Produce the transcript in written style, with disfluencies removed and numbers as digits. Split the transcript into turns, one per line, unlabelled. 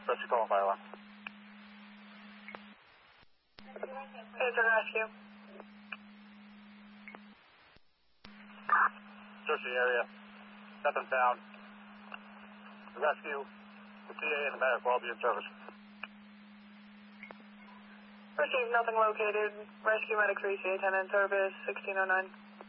Rescue call on fire line.
Hey, it's a rescue.
Search the area. Nothing found. The rescue, the TA, and the medic will all be in service.
Received, nothing located. Rescue medic 3C, attendant service 1609.